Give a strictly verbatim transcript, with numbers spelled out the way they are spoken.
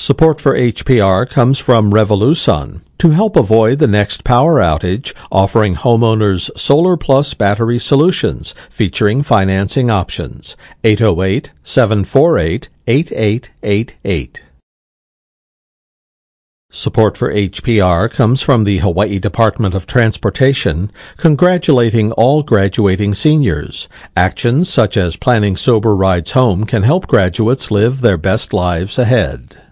Support for H P R comes from Revolusun to help avoid the next power outage, offering homeowners Solar Plus battery solutions featuring financing options. eight oh eight, seven four eight, eight eight eight eight. Support for H P R comes from the Hawaii Department of Transportation, congratulating all graduating seniors. Actions such as planning sober rides home can help graduates live their best lives ahead.